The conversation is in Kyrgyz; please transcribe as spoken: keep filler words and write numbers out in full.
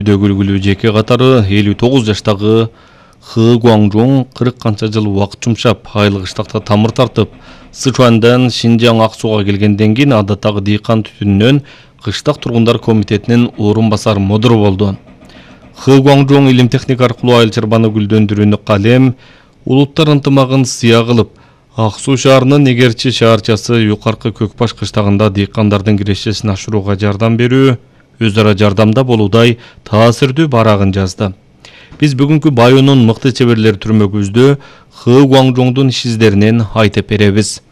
Дөгүлгүлүү жеке катары элүү тогуз жаштагы Хы Гуаңжоң кырк канча жыл убакыт жумшап, айлык ыштакта тамыр тартып, Сычуандан Шинжаң Ак Сууга келгенден кийин адаттагы дыйкан түтүнүнөн кыштак тургундар комитетинин орун басар модуру болду. Хы Гуаңжоң илим техника аркылуу айыл чарбаны гүлдөндүрүүнү калем, улуттар ынтымагын сыя кылып, Ак Суу шаарынын Эгерчи шаарчасы Юкаркы Көкбаш кыштагында дыйкандардын кирешесин ашырууга жардам берүү, өз ара жардамда болуудай таасирдүү барагын жазды. Биз бүгүнкү Байонун мыкты чеберлери түрмөгүбүздө Хы Гуаңжоңдун иш издеринен айтып беребиз.